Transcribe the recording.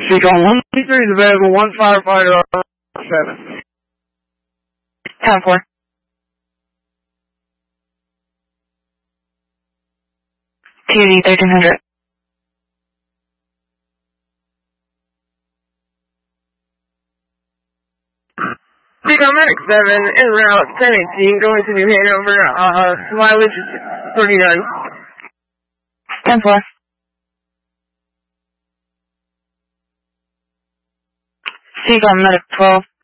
Seacom 123 is available, 1 firefighter, 7. Town 4. TD 1300. Seacom Medic 7, en route 1018, going to New Hanover, mileage is 39. 10-4. Seacom Medic 12.